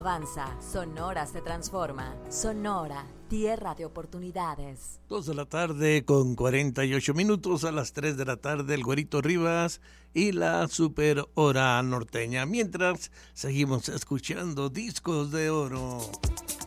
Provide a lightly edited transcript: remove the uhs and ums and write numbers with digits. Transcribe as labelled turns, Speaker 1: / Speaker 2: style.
Speaker 1: Avanza, Sonora se transforma. Sonora, tierra de oportunidades.
Speaker 2: 2 de la tarde con 48 minutos, a las 3 de la tarde el Güerito Rivas y la Super Hora Norteña. Mientras seguimos escuchando discos de oro.